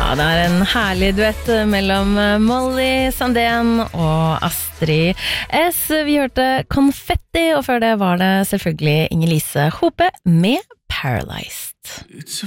Ja, det en herlig duett mellom Molly Sandén og Astrid S. Vi hørte Konfetti, og før det var det selvfølgelig Inger-Lise Hope med Paralyzed.